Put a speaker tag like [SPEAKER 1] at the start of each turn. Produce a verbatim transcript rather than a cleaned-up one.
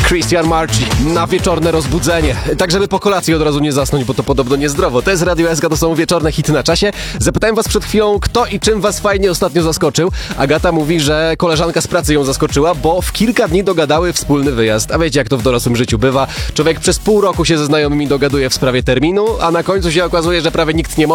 [SPEAKER 1] Christian Marchi na wieczorne rozbudzenie. Tak, żeby po kolacji od razu nie zasnąć, bo to podobno niezdrowo. To jest Radio S K, to są wieczorne hity na czasie. Zapytałem was przed chwilą, kto i czym was fajnie ostatnio zaskoczył. Agata mówi, że koleżanka z pracy ją zaskoczyła, bo w kilka dni dogadały wspólny wyjazd. A wiecie, jak to w dorosłym życiu bywa. Człowiek przez pół roku się ze znajomymi dogaduje w sprawie terminu, a na końcu się okazuje, że prawie nikt nie może.